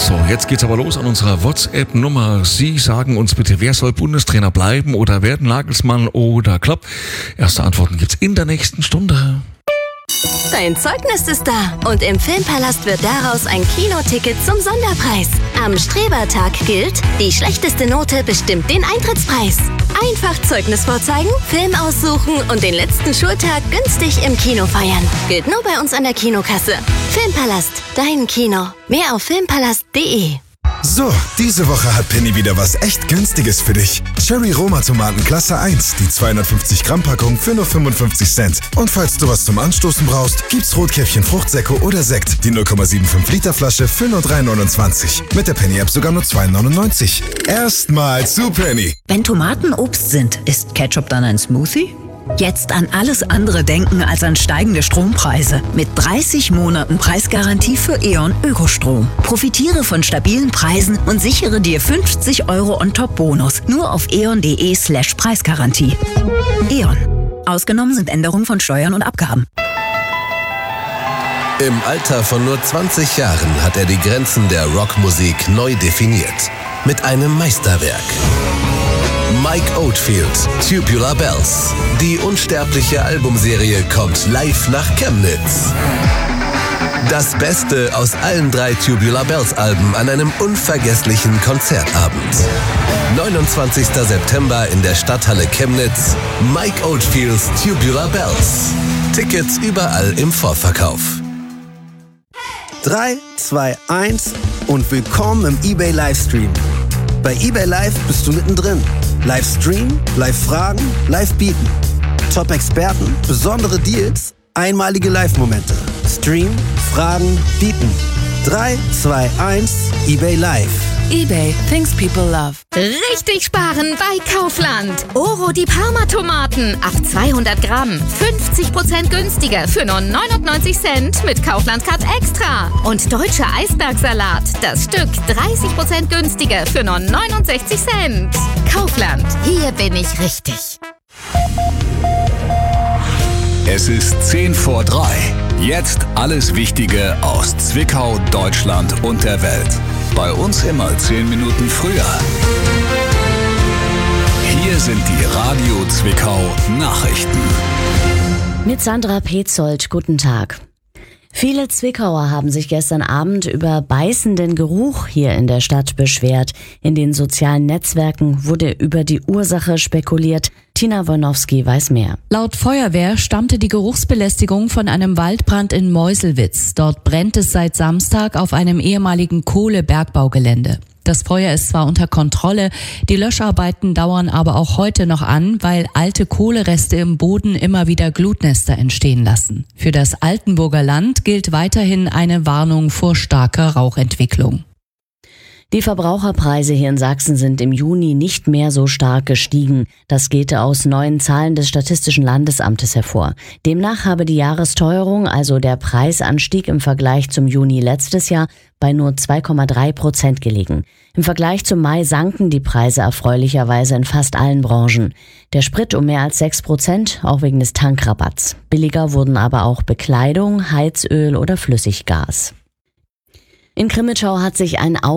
So, jetzt geht's aber los an unserer WhatsApp-Nummer. Sie sagen uns bitte, wer soll Bundestrainer bleiben oder werden, Nagelsmann oder Klopp? Erste Antworten gibt's in der nächsten Stunde. Dein Zeugnis ist da und im Filmpalast wird daraus ein Kinoticket zum Sonderpreis. Am Strebertag gilt, die schlechteste Note bestimmt den Eintrittspreis. Einfach Zeugnis vorzeigen, Film aussuchen und den letzten Schultag günstig im Kino feiern. Gilt nur bei uns an der Kinokasse. Filmpalast, dein Kino. Mehr auf filmpalast.de. So, diese Woche hat Penny wieder was echt Günstiges für dich. Cherry Roma Tomaten Klasse 1, die 250 Gramm Packung für nur 55 Cent. Und falls du was zum Anstoßen brauchst, gibt's Rotkäppchen Fruchtsäcke oder Sekt, die 0,75 Liter Flasche für nur 3,29. Mit der Penny App sogar nur 2,99. Erstmal zu Penny. Wenn Tomaten Obst sind, ist Ketchup dann ein Smoothie? Jetzt an alles andere denken als an steigende Strompreise. Mit 30 Monaten Preisgarantie für E.ON Ökostrom. Profitiere von stabilen Preisen und sichere dir 50 € On-Top-Bonus. Nur auf eon.de/Preisgarantie. E.ON. Ausgenommen sind Änderungen von Steuern und Abgaben. Im Alter von nur 20 Jahren hat er die Grenzen der Rockmusik neu definiert. Mit einem Meisterwerk. Mike Oldfield, Tubular Bells. Die unsterbliche Albumserie kommt live nach Chemnitz. Das Beste aus allen 3 Tubular Bells Alben an einem unvergesslichen Konzertabend. 29. September in der Stadthalle Chemnitz. Mike Oldfields Tubular Bells. Tickets überall im Vorverkauf. 3, 2, 1 und willkommen im eBay Livestream. Bei eBay Live bist du mittendrin. Livestream, Live-Fragen, Live-Bieten. Top-Experten, besondere Deals, einmalige Live-Momente. Stream, Fragen, Bieten. 3, 2, 1, eBay Live. eBay, things people love. Richtig sparen bei Kaufland. Oro die Parma-Tomaten, 200 Gramm, 50% günstiger für nur 99 Cent mit Kaufland Card Extra. Und deutscher Eisbergsalat, das Stück 30% günstiger für nur 69 Cent. Kaufland, hier bin ich richtig. Es ist 10 vor 3. Jetzt alles Wichtige aus Zwickau, Deutschland und der Welt. Bei uns immer 10 Minuten früher. Hier sind die Radio Zwickau Nachrichten. Mit Sandra Petzold, guten Tag. Viele Zwickauer haben sich gestern Abend über beißenden Geruch hier in der Stadt beschwert. In den sozialen Netzwerken wurde über die Ursache spekuliert. Tina Wojnowski weiß mehr. Laut Feuerwehr stammte die Geruchsbelästigung von einem Waldbrand in Meuselwitz. Dort brennt es seit Samstag auf einem ehemaligen Kohlebergbaugelände. Das Feuer ist zwar unter Kontrolle, die Löscharbeiten dauern aber auch heute noch an, weil alte Kohlereste im Boden immer wieder Glutnester entstehen lassen. Für das Altenburger Land gilt weiterhin eine Warnung vor starker Rauchentwicklung. Die Verbraucherpreise hier in Sachsen sind im Juni nicht mehr so stark gestiegen. Das geht aus neuen Zahlen des Statistischen Landesamtes hervor. Demnach habe die Jahresteuerung, also der Preisanstieg im Vergleich zum Juni letztes Jahr, bei nur 2,3% gelegen. Im Vergleich zum Mai sanken die Preise erfreulicherweise in fast allen Branchen. Der Sprit um mehr als 6%, auch wegen des Tankrabatts. Billiger wurden aber auch Bekleidung, Heizöl oder Flüssiggas. In Crimmitschau hat sich ein